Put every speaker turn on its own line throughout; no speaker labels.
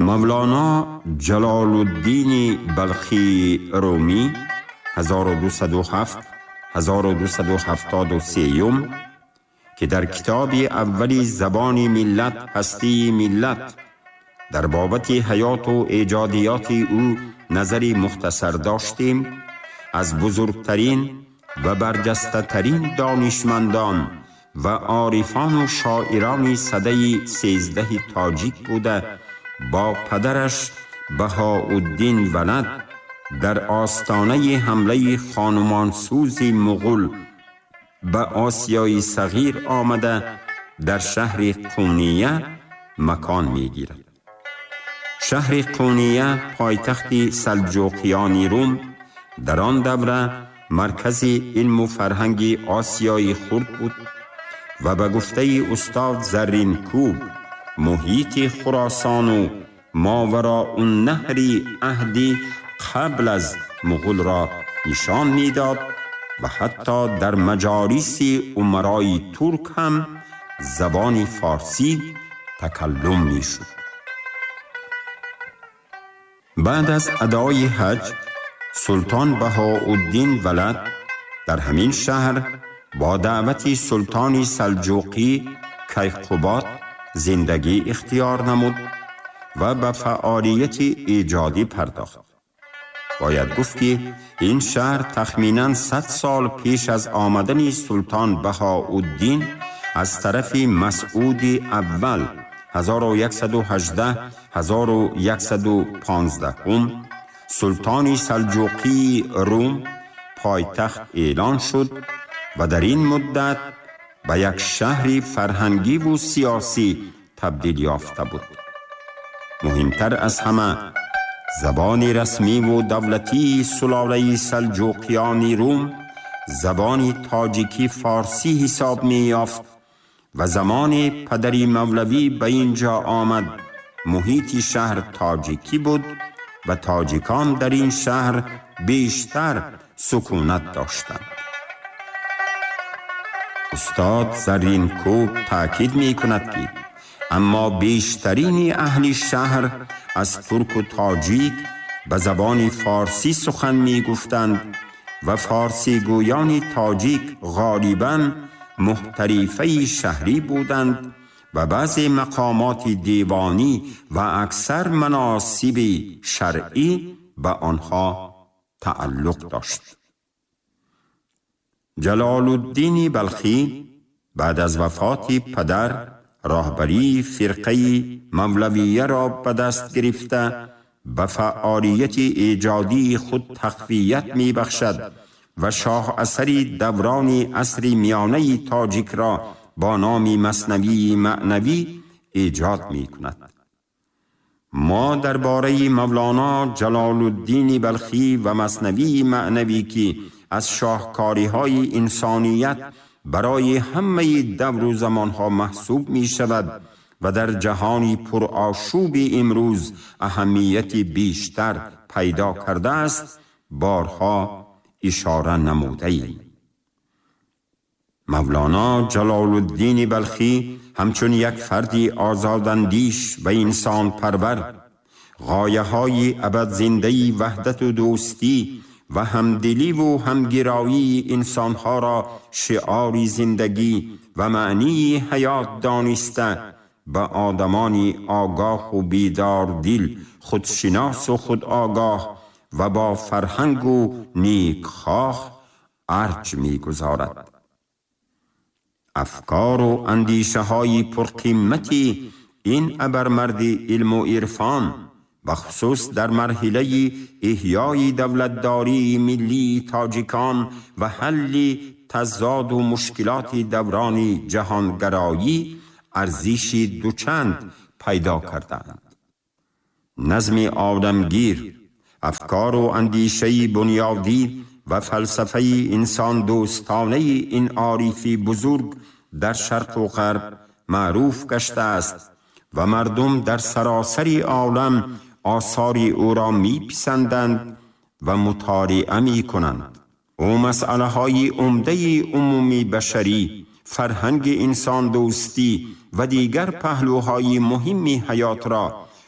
مولانا جلال الدین بلخی رومی 1207-1273 که در کتاب اولی زبان ملت هستی ملت در بابت حیات و ایجادیات او نظری مختصر داشتیم، از بزرگترین و برجسته ترین دانشمندان و عارفان و شاعران سده 13 تاجیک بوده با پدرش بهاءالدین ولد در آستانه حمله خانمانسوز مغول به آسیای صغیر آمده در شهر قونیه مکان می گیرد. شهر قونیه پایتخت سلجوقیان روم در آن دوره مرکز علم و فرهنگ آسیای خرد بود و به گفته استاد زرین کوب محیط خراسان و ماوراء النهر عهدی قبل از مغول را نشان میداد و حتی در مجالس امرای ترک هم زبان فارسی تکلم میشد. بعد از ادای حج سلطان بهاءالدین ولد در همین شهر با دعوت سلطان سلجوقی کیقوباد زندگی اختیار نمود و به فعالیت ایجادی پرداخت. باید گفت که این شهر تخمیناً 100 سال پیش از آمدن سلطان بهاءالدین از طرف مسعود اول 1118-1115 سلطان سلجوقی روم پایتخت اعلان شد و در این مدت به یک شهر فرهنگی و سیاسی تبدیل یافته بود. مهمتر از همه زبان رسمی و دولتی سلاله سلجوقیان روم زبان تاجیکی فارسی حساب می یافت و زمان پدری مولوی به اینجا آمد محیط شهر تاجیکی بود و تاجیکان در این شهر بیشتر سکونت داشتند. استاد زرین کوب تأکید می کند که اما بیشترین اهل شهر از ترک و تاجیک به زبان فارسی سخن می گفتند و فارسی گویان تاجیک غالباً محترفه شهری بودند و بعضی مقامات دیوانی و اکثر مناصب شرعی به آنها تعلق داشت. جلال الدین بلخی بعد از وفات پدر راهبری فرقه مولویه را به دست گرفته به فعالیت ایجادی خود تقویت می بخشد و شاه اثری دوران عصر میانه تاجیک را با نام مثنوی معنوی ایجاد می کند. ما درباره مولانا جلال الدین بلخی و مثنوی معنوی که از شاهکاری های انسانیت برای همه دور و زمانها محسوب می شود و در جهانی پرآشوب امروز اهمیت بیشتر پیدا کرده است بارها اشاره نموده ایم. مولانا جلال الدین بلخی همچون یک فردی آزاداندیش و انسان پرور غایه های ابد زنده وحدت و دوستی و همدلی و همگرایی انسانها را شعار زندگی و معنی حیات دانسته به آدمانی آگاه و بیدار دل، خودشناس و خود آگاه و با فرهنگ و نیکخواه ارج می گذارد. افکار و اندیشه های پرقیمتی این ابرمرد علم و عرفان بخصوص در مرحله احیای دولتداری ملی تاجیکان و حل تضاد و مشکلات دوران جهانگرایی ارزش دوچند پیدا کردند. نظم آدمگیر، افکار و اندیشه بنیادی و فلسفه انسان دوستانه این عارفی بزرگ در شرق و غرب معروف گشته است و مردم در سراسر عالم آثار او را میپسندند و مطالعه میکنند. او مسئله های عمده عمومی بشری، فرهنگ انسان دوستی و دیگر پهلوهای مهم حیات را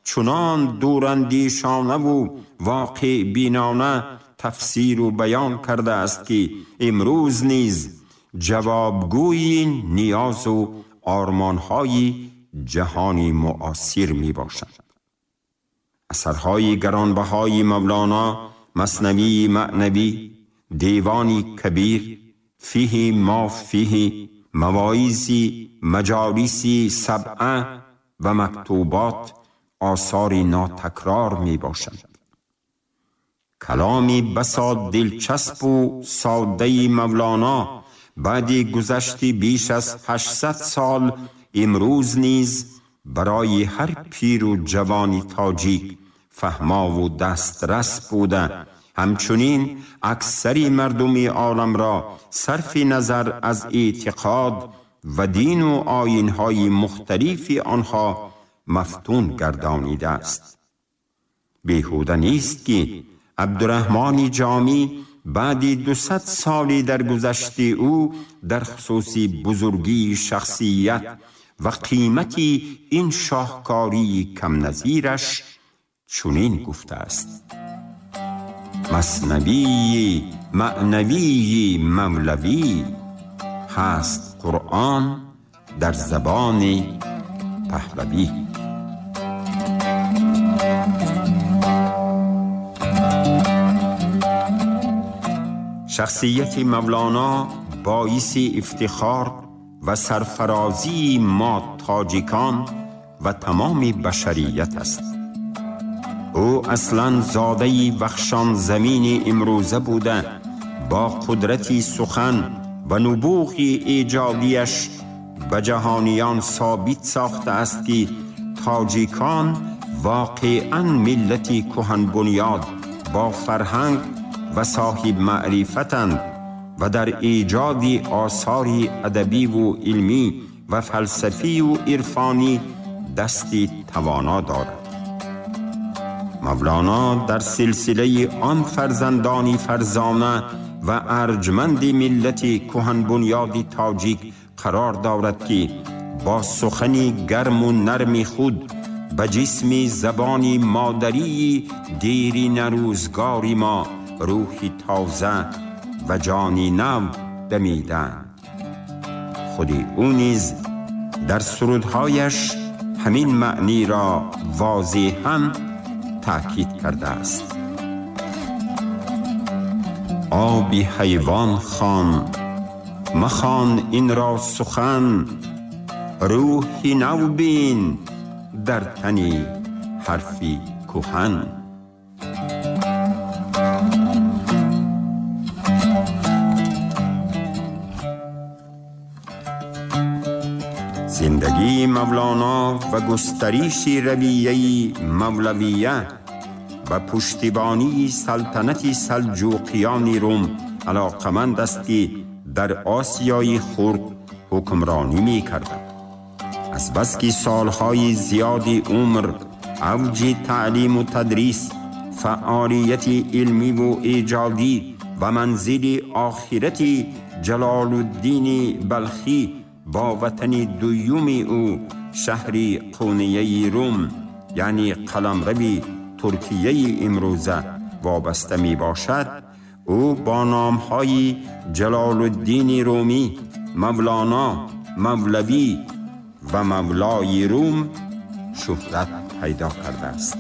چنان دوراندیشانه و واقع بینانه تفسیر و بیان کرده است که امروز نیز جوابگوی نیاز و آرمانهای جهانی معاصر می باشد. اثرهای گرانبهای مولانا، مثنوی معنوی، دیوانی کبیر، فیه ما فیه، مواعظی، مجالسی سبعه و مکتوبات آثاری ناتکرار می باشد. کلامی بسا دلچسب و ساده مولانا بعد گذشتی بیش از 800 سال امروز نیز برای هر پیر و جوانی تاجیک فهما و دسترس بوده. همچنین اکثری مردمی عالم را صرف نظر از اعتقاد و دین و آیین‌های مختلف آنها مفتون گردانیده است. بیهوده نیست که عبدالرحمن جامی بعد 200 سالی در گذشته او در خصوص بزرگی شخصیت و قیمتی این شاهکاری کم نظیرش چنین گفته است: مثنوی معنوی مولوی هست قرآن در زبان پهلوی. شخصیت مولانا باعث افتخار و سرفرازی ما تاجیکان و تمام بشریت است. او اصلاً زاده وخشان زمین امروزه بوده، با قدرتی سخن و نبوغ ایجادیش به جهانیان ثابت ساخته است که تاجیکان واقعاً ملتی کهن بنیاد با فرهنگ و صاحب معرفتند و در ایجاد آثار ادبی و علمی و فلسفی و عرفانی دستی توانا دارد. مولانا در سلسله آن فرزندانی فرزانه و ارجمند ملت کهن بنیاد تاجیک قرار دارد که با سخنی گرم و نرم خود به جسم زبان مادری دیرین روزگاری ما روحی تازه و جانی نو دمیدند. خود او نیز در سرودهایش همین معنی را واضحاً تأکید کرده است: آبی حیوان خوان مخوان این را سخن، روحی نو بین در تنی حرفی کهن. زندگی مولانا و گستریش رویه مولویه و پشتیبانی سلطنت سلجوقیان روم علاقمند است که در آسیای خرد حکمرانی می کرد. از بس که سالهای زیادی عمر، اوج تعلیم و تدریس، فعالیت علمی و ایجادی و منزل آخرت جلال الدین بلخی با وطن دویم او شهر قونیه روم یعنی قلمرو ترکیه امروزه وابسته می باشد، او با نامهای جلال الدین رومی، مولانا، مولوی و مولای روم شهرت پیدا کرده است.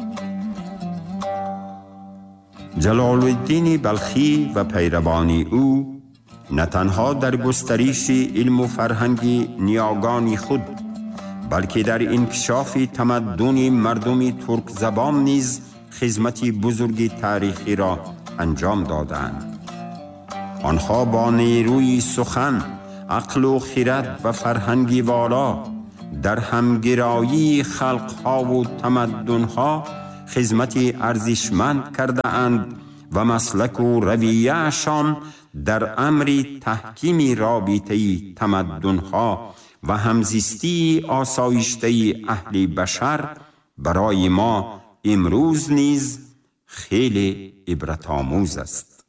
جلال الدین بلخی و پیروان او نه تنها در گستریش علم و فرهنگ نیاگان خود، بلکه در انکشاف تمدن مردم ترک زبان نیز خدمت بزرگ تاریخی را انجام دادند. آنها با نیروی سخن، عقل و خرد و فرهنگی والا در همگرایی خلقها و تمدنها خدمت ارزشمند کرده اند و مسلک و رویه‌شان در امر تحکیم رابطه تمدنها و همزیستی آسایشته اهل بشر برای ما امروز نیز خیلی عبرت آموز است.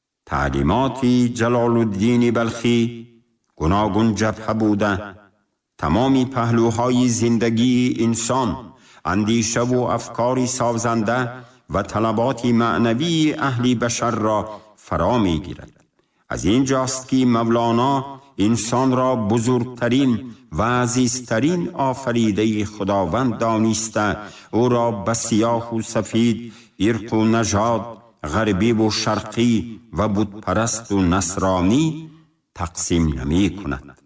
تعلیمات جلال الدین بلخی گوناگون جبهه بوده تمامی پهلوهای زندگی انسان، اندیشه و افکاری سازنده و طلبات معنوی اهل بشر را فرا می گیرد. از این جاست که مولانا انسان را بزرگترین و عزیزترین آفریده خداوند دانسته او را به سیاه و سفید، عرق و نژاد، غربی و شرقی و بت پرست و نصرانی تقسیم نمی کند.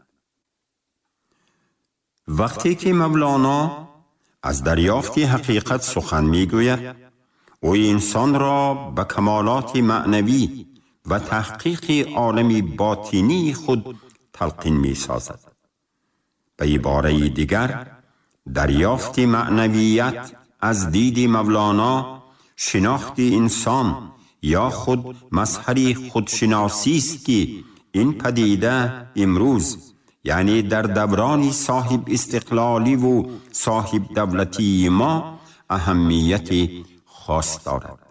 وقتی که مولانا از دریافت حقیقت سخن می گوید، او انسان را به کمالات معنوی و تحقیق عالم باطنی خود تلقین می سازد. به عباره دیگر، دریافت معنویت از دید مولانا شناخت انسان یا خود مظهر خودشناسی است که این پدیده امروز، یعنی در دوران صاحب استقلالی و صاحب دولتی ما، اهمیت خاص دارد.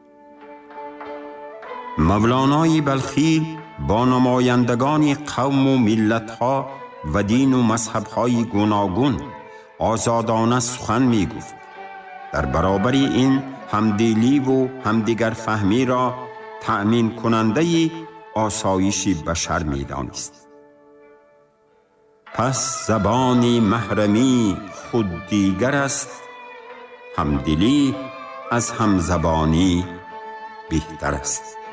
مولانای بلخی با نمایندگان قوم و ملت‌ها و دین و مذهب‌های گوناگون آزادانه سخن می‌گفت. در برابر این همدلی و همدیگر فهمی را تأمین کننده آسایش بشر می‌دانست. پس زبان محرمی خود دیگر است، همدلی از همزبانی بهتر است.